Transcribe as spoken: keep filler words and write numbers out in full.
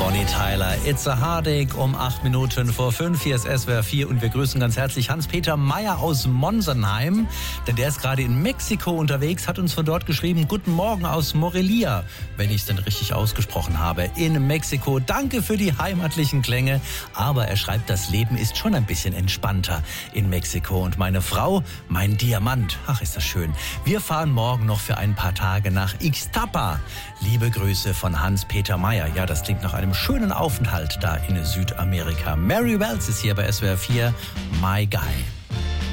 Bonnie Tyler, It's a Heartache um acht Minuten vor fünf. Hier ist S W R vier und wir grüßen ganz herzlich Hans-Peter Meyer aus Monsenheim, denn der ist gerade in Mexiko unterwegs, hat uns von dort geschrieben, guten Morgen aus Morelia, wenn ich es denn richtig ausgesprochen habe, in Mexiko. Danke für die heimatlichen Klänge, aber er schreibt, das Leben ist schon ein bisschen entspannter in Mexiko und meine Frau, mein Diamant, ach ist das schön. Wir fahren morgen noch für ein paar Tage nach Ixtapa. Liebe Grüße von Hans-Peter Meyer. Ja, das klingt nach einem schönen Aufenthalt da in Südamerika. Mary Wells ist hier bei S W R vier, My Guy.